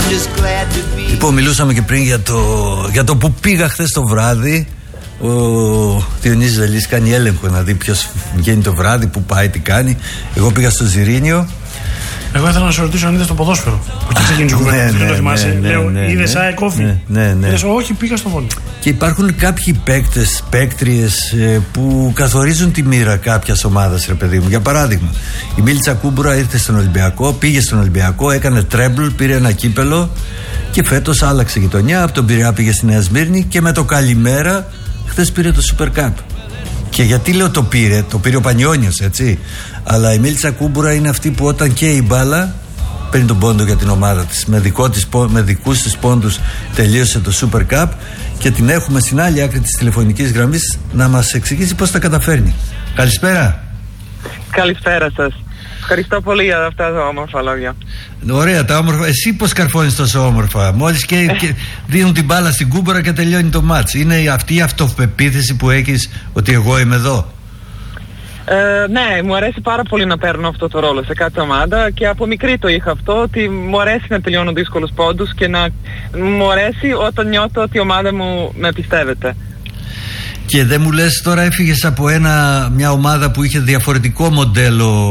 Λοιπόν, μιλούσαμε και πριν για το που πήγα χθες το βράδυ. Ο Διονύσης Ζελής κάνει έλεγχο να δει ποιος βγαίνει το βράδυ, που πάει, τι κάνει. Εγώ πήγα στο Ζιρήνιο. Εγώ ήθελα να σε ρωτήσω αν είδες το ποδόσφαιρο. Που ξεκίνησε ο κουβέντα. Δεν το θυμάσαι. Λέω, είδες ΑΕΚ Όφη? Ναι. Όχι, πήγα στο Βόλιο. Και υπάρχουν κάποιοι παίκτες, παίκτριες που καθορίζουν τη μοίρα κάποιας ομάδας, ρε παιδί μου. Για παράδειγμα, η Μίλτσα Κούμπουρα ήρθε στον Ολυμπιακό, πήγε στον Ολυμπιακό, έκανε τρέμπλ, πήρε ένα κύπελο και φέτος άλλαξε γειτονιά. Από τον Πειραιά πήγε στη Νέα Σμύρνη και με το καλημέρα χθες πήρε το Super Cup. Και γιατί λέω το πήρε ο Πανιόνιος, έτσι. Αλλά η Μίλτσα Κούμπουρα είναι αυτή που όταν καίει η μπάλα παίρνει τον πόντο για την ομάδα της. Με δικούς της πόντους τελείωσε το Super Cup και την έχουμε στην άλλη άκρη της τηλεφωνικής γραμμής να μας εξηγήσει πώς τα καταφέρνει. Καλησπέρα. Καλησπέρα σας. Ευχαριστώ πολύ για αυτά τα όμορφα λόγια. Ωραία, τα όμορφα. Εσύ πώς καρφώνεις τόσο όμορφα? Μόλις και δίνουν την μπάλα στην Κούμπουρα και τελειώνει το μάτς. Είναι αυτή η αυτοπεποίθηση που έχεις ότι εγώ είμαι εδώ? Ναι, μου αρέσει πάρα πολύ να παίρνω αυτό το ρόλο σε κάθε ομάδα και από μικρή το είχα αυτό, ότι μου αρέσει να τελειώνω δύσκολους πόντους και να μου αρέσει όταν νιώθω ότι η ομάδα μου με πιστεύετε. Και δεν μου λες τώρα έφυγες από μια ομάδα που είχε διαφορετικό μοντέλο